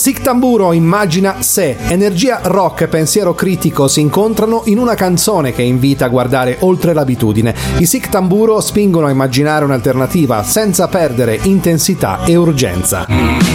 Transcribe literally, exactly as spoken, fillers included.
Sic Tamburo immagina Se. Energia rock e pensiero critico si incontrano in una canzone che invita a guardare oltre l'abitudine. I Sic Tamburo spingono a immaginare un'alternativa senza perdere intensità e urgenza.